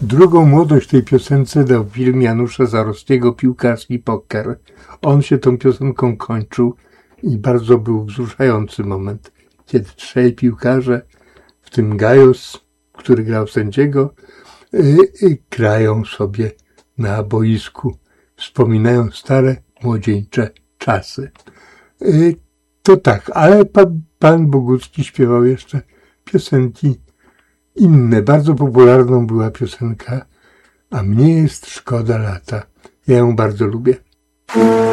Drugą młodość tej piosence dał film Janusza Zarostiego Piłkarski poker. On się tą piosenką kończył i bardzo był wzruszający moment, kiedy trzej piłkarze, w tym Gajos, który grał sędziego, grają sobie na boisku. Wspominają stare, młodzieńcze czasy. To tak, ale pan Bogucki śpiewał jeszcze piosenki inne. Bardzo popularną była piosenka A mnie jest szkoda lata. Ja ją bardzo lubię.